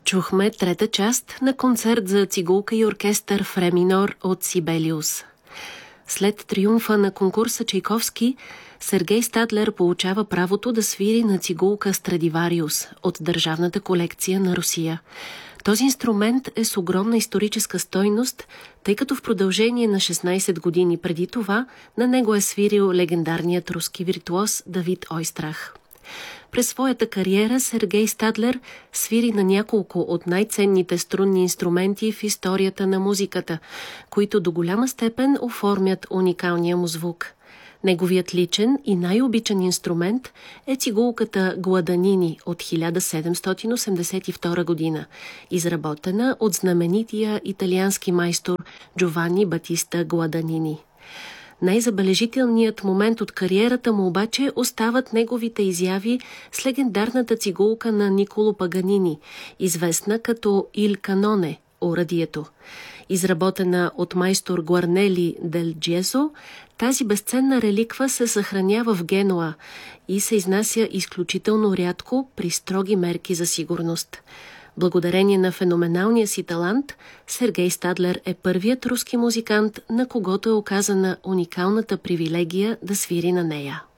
Чухме трета част на концерт за цигулка и оркестър в ре минор от Сибелиус. След триумфа на конкурса Чайковски, Сергей Стадлер получава правото да свири на цигулка Страдивариус от Държавната колекция на Русия. Този инструмент е с огромна историческа стойност, тъй като в продължение на 16 години преди това на него е свирил легендарният руски виртуоз Давид Ойстрах. През своята кариера Сергей Стадлер свири на няколко от най-ценните струнни инструменти в историята на музиката, които до голяма степен оформят уникалния му звук. Неговият личен и най-обичан инструмент е цигулката Гладанини от 1782 година, изработена от знаменития италиански майстор Джованни Батиста Гладанини. Най-забележителният момент от кариерата му обаче остават неговите изяви с легендарната цигулка на Николо Паганини, известна като Ил Каноне – оръдието. Изработена от майстор Гуарнели дел Джезо, тази безценна реликва се съхранява в Генуа и се изнася изключително рядко при строги мерки за сигурност. Благодарение на феноменалния си талант, Сергей Стадлер е първият руски музикант, на когото е оказана уникалната привилегия да свири на нея.